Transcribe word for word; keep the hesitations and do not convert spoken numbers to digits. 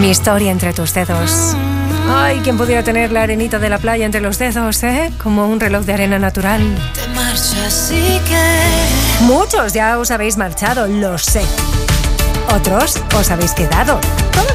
Mi historia entre tus dedos. Ay, ¿quién pudiera tener la arenita de la playa entre los dedos, eh? Como un reloj de arena natural. Te marchas y que... Muchos ya os habéis marchado, lo sé. Otros os habéis quedado.